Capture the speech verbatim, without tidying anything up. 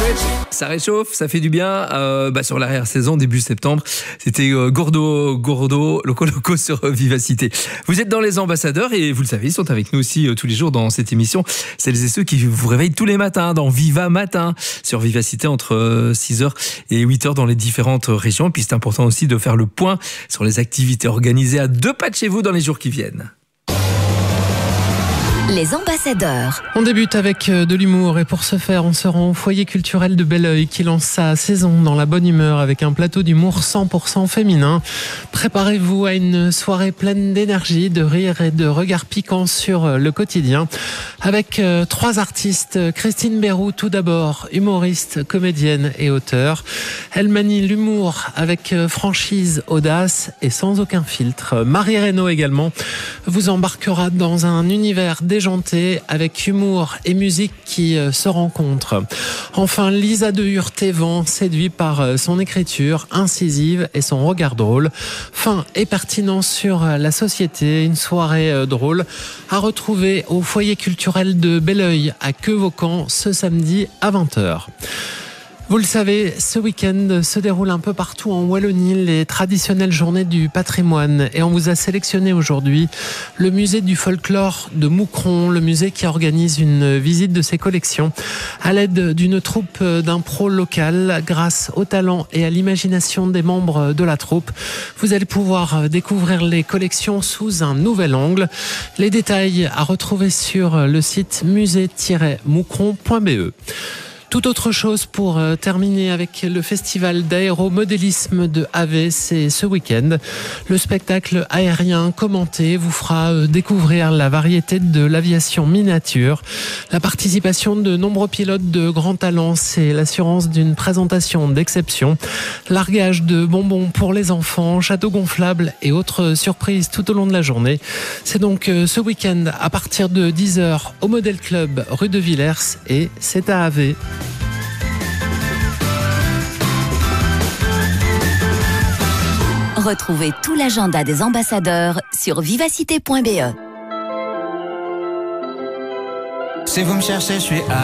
Ça réchauffe, ça fait du bien. Euh, bah sur l'arrière-saison, début septembre, c'était euh, Gordo, Gordo, Loco Loco sur euh, Vivacité. Vous êtes dans les ambassadeurs et vous le savez, ils sont avec nous aussi euh, tous les jours dans cette émission. Celles et ceux qui vous réveillent tous les matins dans Viva Matin sur Vivacité entre euh, six heures et huit heures dans les différentes régions. Et puis c'est important aussi de faire le point sur les activités organisées à deux pas de chez vous dans les jours qui viennent. Les ambassadeurs. On débute avec de l'humour et pour ce faire, on se rend au foyer culturel de Belleuil qui lance sa saison dans la bonne humeur avec un plateau d'humour cent pour cent féminin. Préparez-vous à une soirée pleine d'énergie, de rire et de regards piquants sur le quotidien. Avec euh, trois artistes, Christine Bérou tout d'abord, humoriste, comédienne et auteure. Elle manie l'humour avec euh, franchise, audace et sans aucun filtre. Marie Reynaud également vous embarquera dans un univers déjanté avec humour et musique qui euh, se rencontrent. Enfin, Lisa de Hurtévent, séduit par euh, son écriture incisive et son regard drôle. Fin et pertinent sur euh, la société, une soirée euh, drôle à retrouver au foyer culturel de Belleuil à Quevaucamp ce samedi à vingt heures. Vous le savez, ce week-end se déroulent un peu partout en Wallonie les traditionnelles journées du patrimoine et on vous a sélectionné aujourd'hui le musée du folklore de Moucron, le musée qui organise une visite de ses collections à l'aide d'une troupe d'impro locale. Grâce au talent et à l'imagination des membres de la troupe, vous allez pouvoir découvrir les collections sous un nouvel angle. Les détails à retrouver sur le site musée tiret moucron point b e. Tout autre chose pour euh, terminer avec le festival d'aéromodélisme de A V, c'est ce week-end. Le spectacle aérien commenté vous fera euh, découvrir la variété de l'aviation miniature. La participation de nombreux pilotes de grand talent, c'est l'assurance d'une présentation d'exception. Largage de bonbons pour les enfants, châteaux gonflables et autres surprises tout au long de la journée. C'est donc euh, ce week-end à partir de dix heures au Model Club rue de Villers et c'est à A V. Retrouvez tout l'agenda des ambassadeurs sur vivacité point b e. Si vous me cherchez, je suis à